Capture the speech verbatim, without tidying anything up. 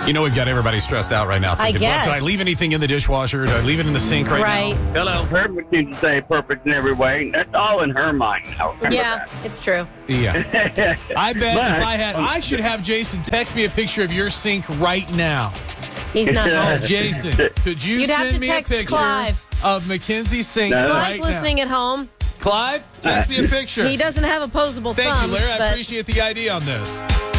You know we've got everybody stressed out right now. I Thinking, guess. well, should I leave anything in the dishwasher? Do I leave it in the sink right, Right. now? Hello. Perfect needs to say perfect in every way. That's all in her mind now. Remember Yeah, it's true. Yeah. that. I bet But- if I had, I should have Jason text me a picture of your sink right now. He's not home. Jason, could you You'd have send to me text a picture Clive. of Mackenzie's sink No. Clive's right listening now? at home. Clive, text me a picture. He doesn't have opposable Thank thumbs. you, Larry. I but appreciate the idea on this.